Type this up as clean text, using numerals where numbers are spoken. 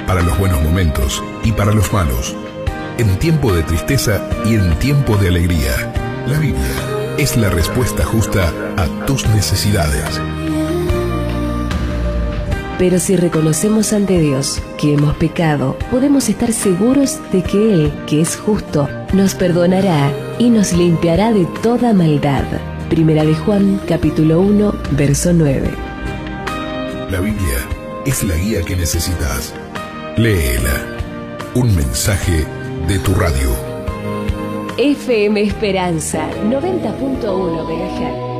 para los buenos momentos y para los malos, en tiempo de tristeza y en tiempo de alegría. La Biblia es la respuesta justa a tus necesidades. Pero si reconocemos ante Dios que hemos pecado, podemos estar seguros de que Él, que es justo, nos perdonará y nos limpiará de toda maldad. Primera de Juan, capítulo 1, verso 9. La Biblia es la guía que necesitas. Léela. Un mensaje de tu radio. FM Esperanza, 90.1 MHz.